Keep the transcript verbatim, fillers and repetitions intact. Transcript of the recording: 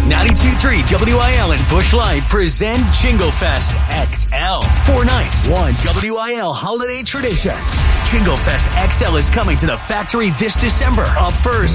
ninety-two point three W I L and Busch Light present Jingle Fest X L. Four nights, one W I L holiday tradition. Jingle Fest X L is coming to the factory this December. Up first,